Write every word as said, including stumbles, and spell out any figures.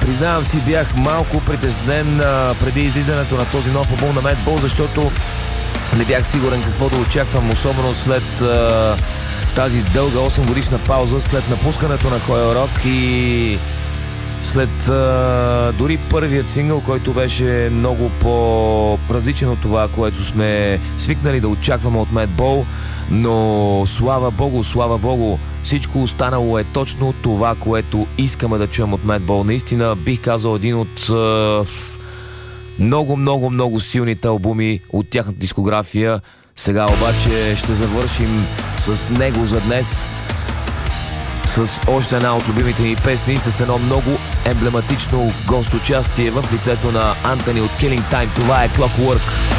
признавам си, бях малко притеснен а, преди излизането на този нов албум на Madball, защото не бях сигурен какво да очаквам, особено след а, тази дълга осем годишна пауза, след напускането на Coil Rock и след а, дори първият сингъл, който беше много по-различен от това, което сме свикнали да очакваме от Madball, но слава богу, слава богу, всичко останало е точно това, което искаме да чуем от Madball. Наистина бих казал един от а, много, много, много силните албуми от тяхната дискография. Сега обаче ще завършим с него за днес, с още една от любимите ми песни, с едно много емблематично гост участие в лицето на Антони от Killing Time. Това е Clockwork.